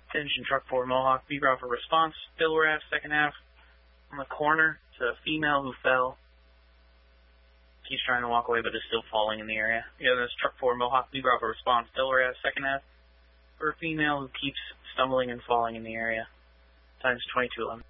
Attention truck 4 Mohawk, be brought for response. Delaware Ave, second half. On the corner, to a female who fell. She's trying to walk away but is still falling in the area. Yeah, that's truck 4 Mohawk, be brought for response. Delaware Ave, second half. For a female who keeps stumbling and falling in the area. Times 2211.